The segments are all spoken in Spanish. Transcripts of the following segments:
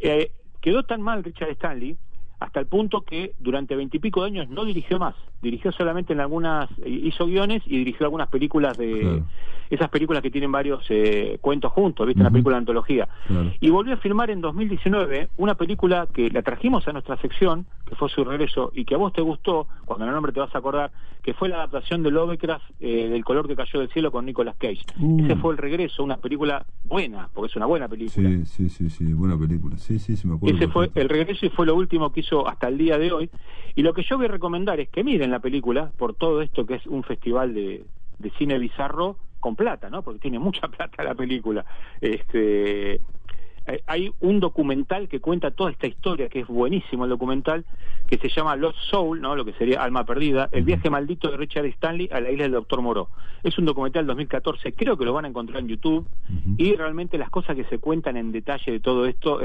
Quedó tan mal Richard Stanley hasta el punto que durante 20 y pico de años no dirigió más. Dirigió solamente en algunas, hizo guiones y dirigió algunas películas de esas películas que tienen varios cuentos juntos, ¿viste? Una película de antología. Y volvió a filmar en 2019 una película que la trajimos a nuestra sección, que fue su regreso, y que a vos te gustó, cuando el nombre te vas a acordar, que fue la adaptación de Lovecraft, del color que cayó del cielo, con Nicolas Cage. Ese fue el regreso, una película buena, porque es una buena película. Sí, buena película. Sí, me acuerdo. Ese fue el regreso y fue lo último que hizo hasta el día de hoy. Y lo que yo voy a recomendar es que miren la película, por todo esto que es un festival de cine bizarro con plata, ¿no? Porque tiene mucha plata la película. Hay un documental que cuenta toda esta historia, que es buenísimo el documental, que se llama Lost Soul, ¿no? Lo que sería Alma Perdida, el viaje maldito de Richard Stanley a la isla del Dr. Moreau. Es un documental del 2014, creo que lo van a encontrar en YouTube, y realmente las cosas que se cuentan en detalle de todo esto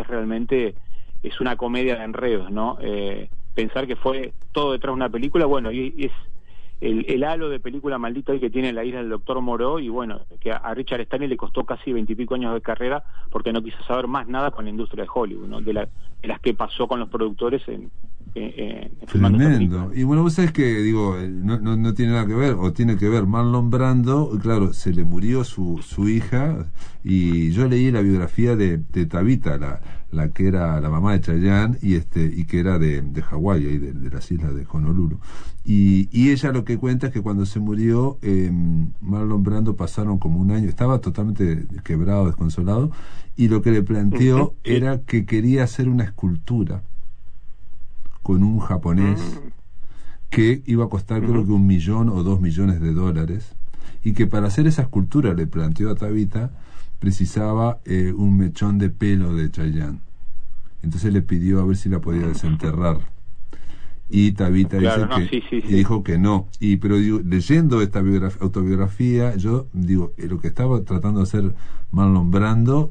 es una comedia de enredos, ¿no? Pensar que fue todo detrás de una película, bueno, y es el halo de película maldito ahí que tiene la isla del Dr. Moreau, y bueno, que a Richard Stanley le costó casi 20 y pico años de carrera porque no quiso saber más nada con la industria de Hollywood, ¿no? De las que pasó con los productores en tremendo. Y bueno, vos sabés que, digo, no tiene nada que ver, o tiene que ver, Marlon Brando, claro, se le murió su hija, y yo leí la biografía de Tabitha, la que era la mamá de Chayanne, y que era de Hawái, ahí de las islas de Honolulu. Y ella lo que cuenta es que cuando se murió, Marlon Brando pasaron como un año, estaba totalmente quebrado, desconsolado, y lo que le planteó era que quería hacer una escultura con un japonés que iba a costar creo que $1 millón o $2 millones, y que para hacer esa escultura, le planteó a Tabitha, precisaba un mechón de pelo de Chayanne. Entonces le pidió a ver si la podía desenterrar, y Tabitha dijo que no. Pero digo, leyendo esta autobiografía, yo digo, lo que estaba tratando de hacer Marlon Brando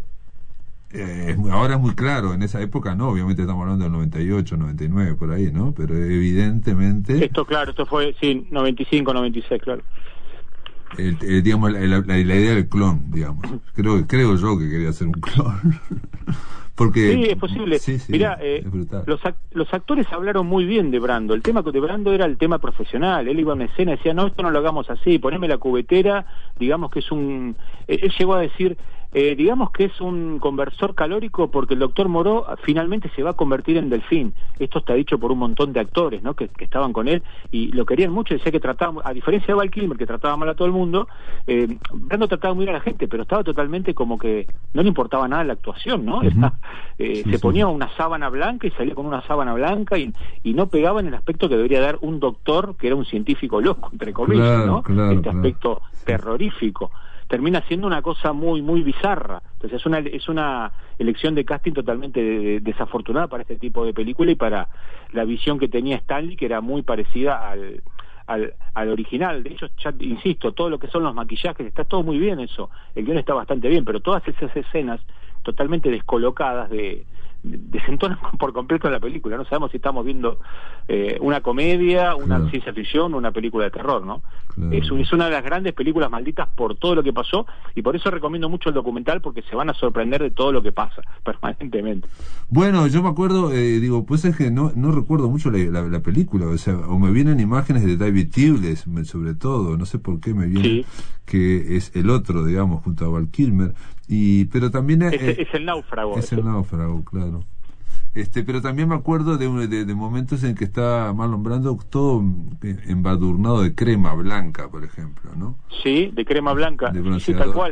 ahora es muy claro, en esa época no, obviamente estamos hablando del 98, 99, por ahí, ¿no? Pero evidentemente... Esto fue, 95, 96, claro. Digamos, la idea del clon, digamos. Creo yo que quería hacer un clon. Porque, sí, es posible. Mirá, los actores hablaron muy bien de Brando. El tema de Brando era el tema profesional. Él iba a una escena y decía, no, esto no lo hagamos así, poneme la cubetera, digamos que es un... Él llegó a decir... digamos que es un conversor calórico porque el Dr. Moreau finalmente se va a convertir en delfín. Esto está dicho por un montón de actores, ¿no? que estaban con él y lo querían mucho. Decía que trataba, a diferencia de Val Kilmer, que trataba mal a todo el mundo, Brando trataba muy bien a la gente, pero estaba totalmente como que no le importaba nada la actuación, ¿no? Se ponía una sábana blanca y salía con una sábana blanca y no pegaba en el aspecto que debería dar un doctor que era un científico loco, entre comillas, ¿no? Aspecto terrorífico. Termina siendo una cosa muy muy bizarra. Entonces es una elección de casting totalmente desafortunada para este tipo de película y para la visión que tenía Stanley, que era muy parecida al original. De hecho, ya insisto, todo lo que son los maquillajes, está todo muy bien eso, el guión está bastante bien, pero todas esas escenas totalmente descolocadas desentonan por completo la película. No sabemos si estamos viendo una comedia, una ciencia ficción o una película de terror, ¿no? Es una de las grandes películas malditas por todo lo que pasó, y por eso recomiendo mucho el documental, porque se van a sorprender de todo lo que pasa permanentemente. Bueno, yo me acuerdo, pues es que no recuerdo mucho la película, o sea, o me vienen imágenes de David Thewlis, sobre todo, no sé por qué me viene, que es el otro, digamos, junto a Val Kilmer, pero también es el náufrago. Es el náufrago, claro. Pero también me acuerdo de momentos en que está Marlon Brando todo embadurnado de crema blanca, por ejemplo, ¿no? Sí, de crema blanca, sí, tal cual.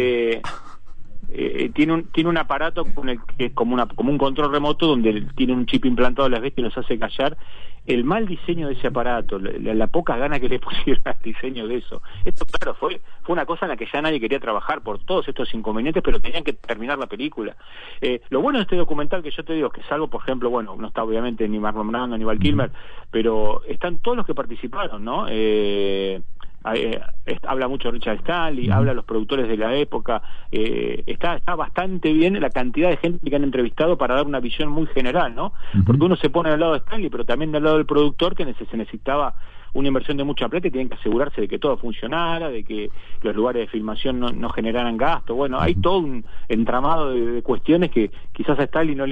Tiene un aparato con el que es como un control remoto donde tiene un chip implantado a las veces y los hace callar. El mal diseño de ese aparato, la poca gana que le pusieron al diseño de eso. Esto, claro, fue una cosa en la que ya nadie quería trabajar por todos estos inconvenientes, pero tenían que terminar la película. Lo bueno de este documental, que yo te digo, que salvo, por ejemplo, bueno, no está obviamente ni Marlon Brando ni Val Kilmer, pero están todos los que participaron, ¿no? Habla mucho Richard Stanley, habla los productores de la época, está bastante bien la cantidad de gente que han entrevistado para dar una visión muy general, ¿no? Porque uno se pone al lado de Stanley, pero también del lado del productor, que se necesitaba una inversión de mucha plata y tienen que asegurarse de que todo funcionara, de que los lugares de filmación no generaran gasto. Bueno, hay todo un entramado de cuestiones que quizás a Stanley no le